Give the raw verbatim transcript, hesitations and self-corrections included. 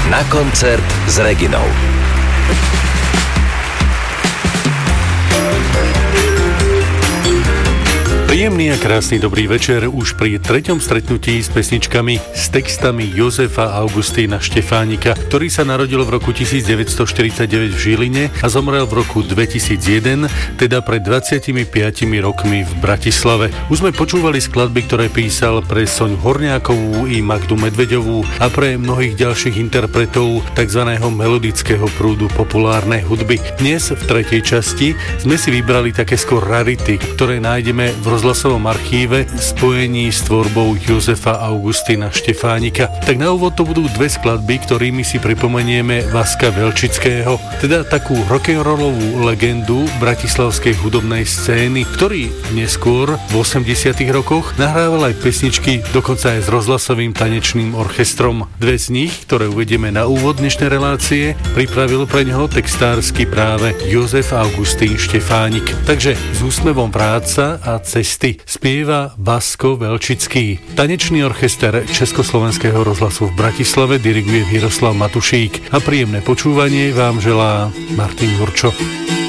Na koncert s Reginou. Príjemný a krásny dobrý večer už pri treťom stretnutí s pesničkami s textami Jozefa Augustína Štefánika, ktorý sa narodil v roku devätnásťstoštyridsaťdeväť v Žiline a zomrel v roku dvetisícjeden, teda pred dvadsiatimi piatimi rokmi v Bratislave. Už sme počúvali skladby, ktoré písal pre Soňu Horňákovú i Magdu Medveďovú a pre mnohých ďalších interpretov tzv. Melodického prúdu populárnej hudby. Dnes v tretej časti sme si vybrali také skôr rarity, ktoré nájdeme v rozhlasovom archíve v spojení s tvorbou Jozefa Augustína Štefánika. Tak na úvod to budú dve skladby, ktorými si pripomenieme Vaska Velčického, teda takú rock'n'rollovú legendu bratislavskej hudobnej scény, ktorý neskôr v osemdesiatych rokoch nahrával aj pesničky, dokonca aj s rozhlasovým tanečným orchestrom. Dve z nich, ktoré uvedieme na úvod dnešnej relácie, pripravil pre neho textársky práve Jozef Augustín Štefánik. Takže s úsmevom práca a cesty spieva Vasko Velčický. Tanečný orchester Československého rozhlasu v Bratislave diriguje Miroslav Matušík a príjemné počúvanie vám želá Martin Jurčo.